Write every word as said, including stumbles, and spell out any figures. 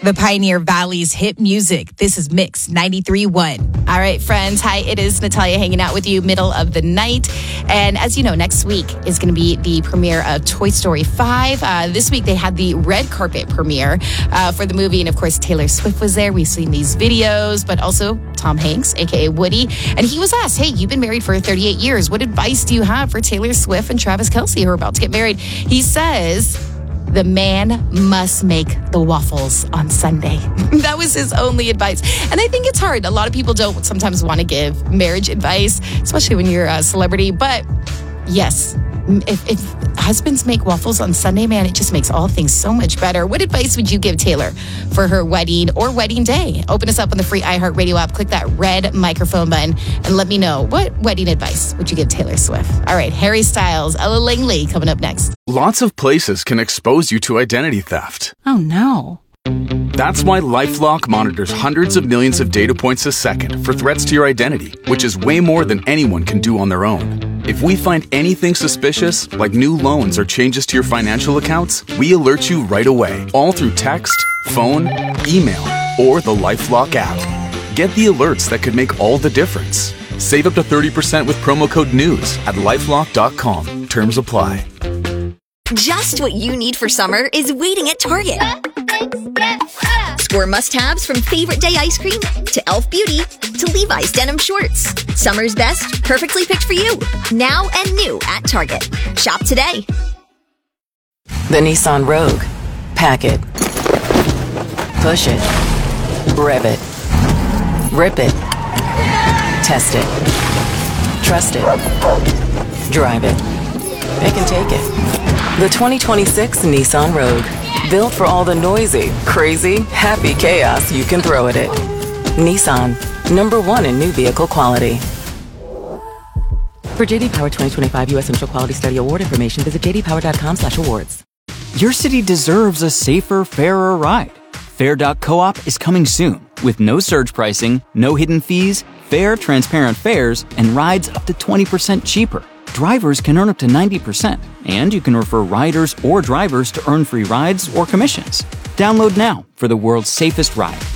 The Pioneer Valley's hit music. This is Mix ninety-three point one. All right, friends. Hi, it is Natalia hanging out with you middle of the night. And as you know, next week is going to be the premiere of Toy Story five. Uh, this week they had the red carpet premiere uh, for the movie. And of course, Taylor Swift was there. We've seen these videos, but also Tom Hanks, a k a. Woody. And he was asked, hey, you've been married for thirty-eight years. What advice do you have for Taylor Swift and Travis Kelce who are about to get married? He says, the man must make the waffles on Sunday. That was his only advice. And I think it's hard. A lot of people don't sometimes want to give marriage advice, especially when you're a celebrity. But yes, if, if husbands make waffles on Sunday, man, it just makes all things so much better. What advice would you give Taylor for her wedding or wedding day? Open us up on the free iHeartRadio app. Click that red microphone button and let me know, what wedding advice would you give Taylor Swift? All right, Harry Styles, Ella Langley coming up next. Lots of places can expose you to identity theft. Oh, no. That's why LifeLock monitors hundreds of millions of data points a second for threats to your identity, which is way more than anyone can do on their own. If we find anything suspicious, like new loans or changes to your financial accounts, we alert you right away, all through text, phone, email, or the LifeLock app. Get the alerts that could make all the difference. Save up to thirty percent with promo code NEWS at lifelock dot com. Terms apply. Just what you need for summer is waiting at Target. Score must-haves from Favorite Day ice cream to Elf Beauty to Levi's denim shorts. Summer's best, perfectly picked for you. Now and new at Target. Shop today. The Nissan Rogue. Pack it. Push it. Rev it. Rip it. Test it. Trust it. Drive it. They can take it. The twenty twenty-six Nissan Rogue. Built for all the noisy, crazy, happy chaos you can throw at it. Nissan. Number one in new vehicle quality. For J D Power twenty twenty-five U S Initial Quality Study Award information, visit j d power dot com slash awards. Your city deserves a safer, fairer ride. Fair dot coop is coming soon with no surge pricing, no hidden fees, fair, transparent fares, and rides up to twenty percent cheaper. Drivers can earn up to ninety percent, and you can refer riders or drivers to earn free rides or commissions. Download now for the world's safest ride.